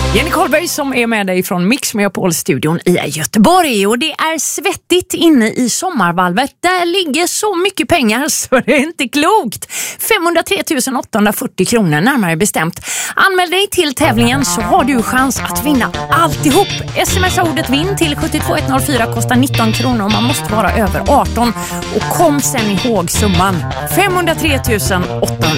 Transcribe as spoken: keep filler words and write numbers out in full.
Jenny Karlberg som är med dig från Mix Megapol-studion i Göteborg. Och det är svettigt inne i sommarvalvet. Där ligger så mycket pengar så det är inte klokt. femhundratre tusen åttahundrafyrtio kronor närmare bestämt. Anmäl dig till tävlingen så har du chans att vinna alltihop. Sms-ordet vinn till sju två ett noll fyra kostar nitton kronor och man måste vara över arton. Och kom sen ihåg summan femhundratre tusen åttahundrafyrtio.